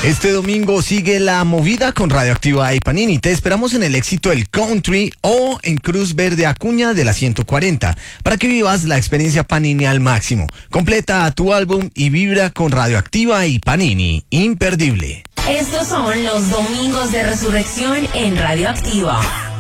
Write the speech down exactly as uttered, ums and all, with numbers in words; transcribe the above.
Este domingo sigue la movida con Radioactiva y Panini. Te esperamos en el éxito del country o en Cruz Verde Acuña de la ciento cuarenta para que vivas la experiencia Panini al máximo. Completa tu álbum y vibra con Radioactiva y Panini. Imperdible. Estos son los domingos de resurrección en Radioactiva.